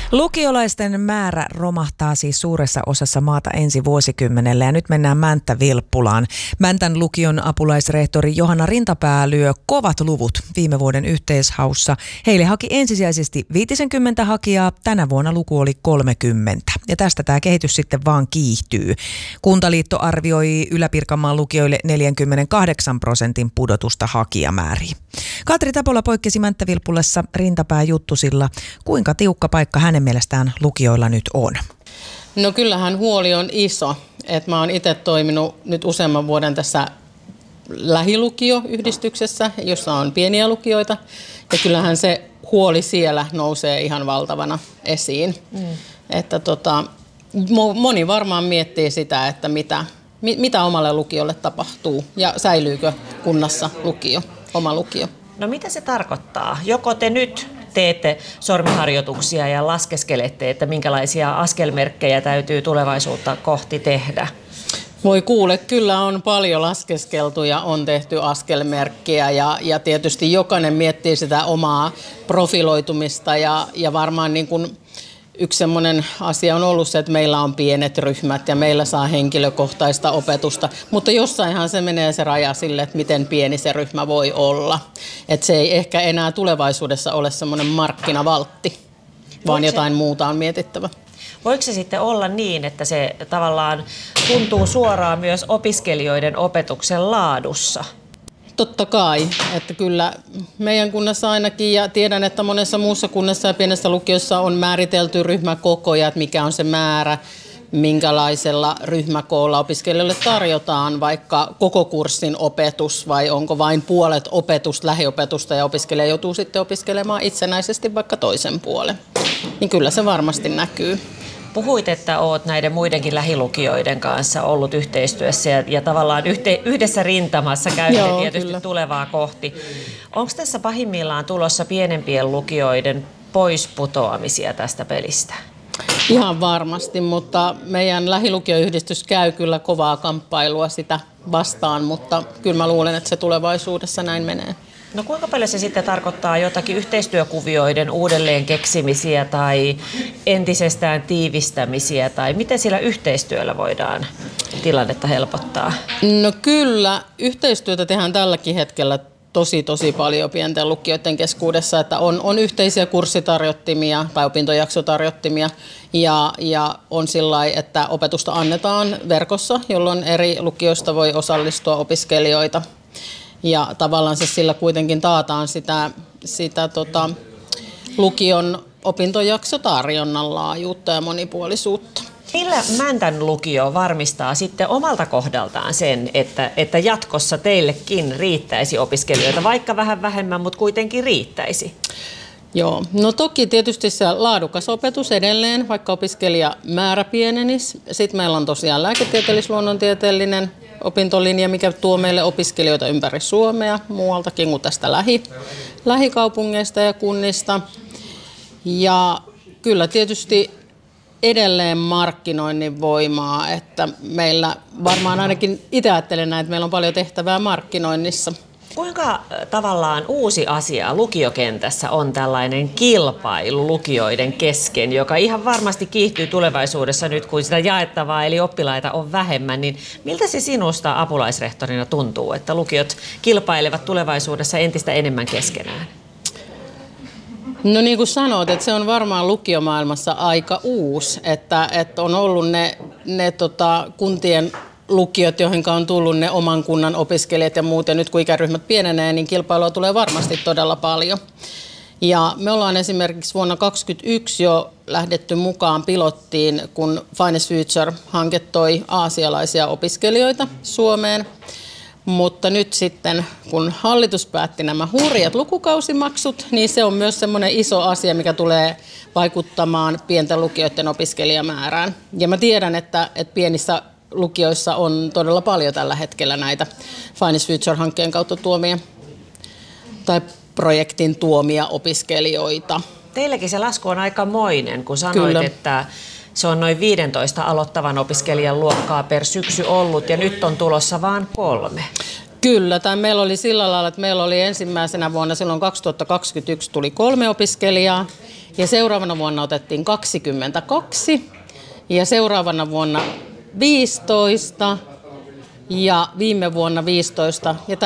Lukiolaisten määrä romahtaa siis suuressa osassa maata ensi vuosikymmenellä ja nyt mennään Mänttä-Vilppulaan. Mäntän lukion apulaisrehtori Johanna Rintapää lyö kovat luvut viime vuoden yhteishaussa. Heille haki ensisijaisesti 50 hakijaa, tänä vuonna luku oli 30 ja tästä tämä kehitys sitten vaan kiihtyy. Kuntaliitto arvioi Ylä-Pirkanmaan lukioille 48% pudotusta hakijamääriin. Katri Tapola poikkesi Mänttä-Vilppulassa Rintapää juttusilla. Kuinka tiukka paikka hänen mielestään lukioilla nyt on? No kyllähän huoli on iso. Mä oon itse toiminut nyt useamman vuoden tässä lähilukioyhdistyksessä, jossa on pieniä lukioita. Ja kyllähän se huoli siellä nousee ihan valtavana esiin. Että moni varmaan miettii sitä, että mitä omalle lukiolle tapahtuu ja säilyykö kunnassa oma lukio. No mitä se tarkoittaa? Joko te nyt teette sormiharjoituksia ja laskeskelette, että minkälaisia askelmerkkejä täytyy tulevaisuutta kohti tehdä? Voi kuule, kyllä on paljon laskeskeltu ja on tehty askelmerkkiä ja tietysti jokainen miettii sitä omaa profiloitumista ja varmaan niin kuin yksi semmoinen asia on ollut se, että meillä on pienet ryhmät ja meillä saa henkilökohtaista opetusta, mutta jossainhan se menee se raja sille, että miten pieni se ryhmä voi olla. Että se ei ehkä enää tulevaisuudessa ole semmoinen markkinavaltti, vaan jotain muuta on mietittävä. Voiko se sitten olla niin, että se tavallaan tuntuu suoraan myös opiskelijoiden opetuksen laadussa? Totta kai, että kyllä meidän kunnassa ainakin ja tiedän, että monessa muussa kunnassa ja pienessä lukiossa on määritelty ryhmäkokoja, että mikä on se määrä, minkälaisella ryhmäkoolla opiskelijoille tarjotaan vaikka koko kurssin opetus vai onko vain puolet lähiopetusta ja opiskelija joutuu sitten opiskelemaan itsenäisesti vaikka toisen puolen. Niin kyllä se varmasti näkyy. Puhuit, että olet näiden muidenkin lähilukioiden kanssa ollut yhteistyössä ja tavallaan yhdessä rintamassa käytte tietysti kyllä tulevaa kohti. Onko tässä pahimmillaan tulossa pienempien lukioiden poisputoamisia tästä pelistä? Ihan varmasti, mutta meidän lähilukioyhdistys käy kyllä kovaa kamppailua sitä vastaan, mutta kyllä mä luulen, että se tulevaisuudessa näin menee. No kuinka paljon se sitten tarkoittaa jotakin yhteistyökuvioiden uudelleen keksimisiä tai entisestään tiivistämisiä tai miten sillä yhteistyöllä voidaan tilannetta helpottaa? No kyllä, yhteistyötä tehdään tälläkin hetkellä tosi paljon pienten lukioiden keskuudessa, että on yhteisiä kurssitarjottimia tai opintojaksotarjottimia ja on sillä lailla, että opetusta annetaan verkossa, jolloin eri lukioista voi osallistua opiskelijoita. Ja tavallaan se sillä kuitenkin taataan sitä lukion opintojaksotarjonnan laajuutta ja monipuolisuutta. Millä Mäntän lukio varmistaa sitten omalta kohdaltaan sen, että jatkossa teillekin riittäisi opiskelijoita, vaikka vähän vähemmän, mutta kuitenkin riittäisi? Joo, no toki tietysti se laadukas opetus edelleen, vaikka opiskelijamäärä pienenisi. Sitten meillä on tosiaan lääketieteellis-luonnontieteellinen opintolinja, mikä tuo meille opiskelijoita ympäri Suomea, muualtakin kuin tästä lähikaupungeista ja kunnista. Ja kyllä tietysti edelleen markkinoinnin voimaa, että meillä varmaan ainakin itse ajattelen näin, että meillä on paljon tehtävää markkinoinnissa. Kuinka tavallaan uusi asia lukiokentässä on tällainen kilpailu lukioiden kesken, joka ihan varmasti kiihtyy tulevaisuudessa nyt, kun sitä jaettavaa eli oppilaita on vähemmän, niin miltä se sinusta apulaisrehtorina tuntuu, että lukiot kilpailevat tulevaisuudessa entistä enemmän keskenään? No niin kuin sanoit, että se on varmaan lukiomaailmassa aika uusi, että on ollut ne kuntien lukiot, joihin on tullut ne oman kunnan opiskelijat ja muut, ja nyt kun ikäryhmät pienenee, niin kilpailua tulee varmasti todella paljon. Ja me ollaan esimerkiksi vuonna 2021 jo lähdetty mukaan pilottiin, kun Finest Future-hanke toi aasialaisia opiskelijoita Suomeen. Mutta nyt sitten, kun hallitus päätti nämä hurjat lukukausimaksut, niin se on myös semmoinen iso asia, mikä tulee vaikuttamaan pienten lukioiden opiskelijamäärään. Ja mä tiedän, että pienissä lukioissa on todella paljon tällä hetkellä näitä Finest Future-hankkeen kautta tuomia tai projektin tuomia opiskelijoita. Teilläkin se lasku on aikamoinen, kun sanoit, Kyllä. että se on noin 15 aloittavan opiskelijan luokkaa per syksy ollut ja nyt on tulossa vain 3. Kyllä, tai meillä oli sillä lailla, että meillä oli ensimmäisenä vuonna silloin 2021 tuli 3 opiskelijaa Ja seuraavana vuonna otettiin 22 ja seuraavana vuonna 15 ja viime vuonna 15 ja